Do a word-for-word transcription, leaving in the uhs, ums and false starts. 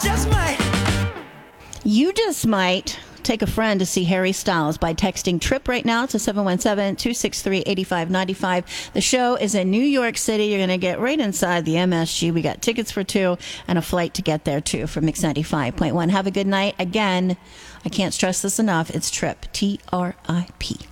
just might. You just might take a friend to see Harry Styles by texting TRIP right now to seven one seven, two six three, eight five nine five. The show is in New York City. You're going to get right inside the M S G. We got tickets for two and a flight to get there, too, from Mix ninety-five point one. Have a good night. Again, I can't stress this enough. It's TRIP, T R I P.